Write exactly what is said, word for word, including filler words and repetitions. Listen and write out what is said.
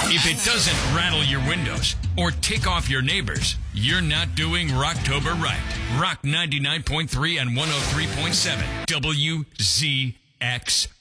If it doesn't rattle your windows or tick off your neighbors, you're not doing Rocktober right. Rock ninety-nine point three and one oh three point seven W Z X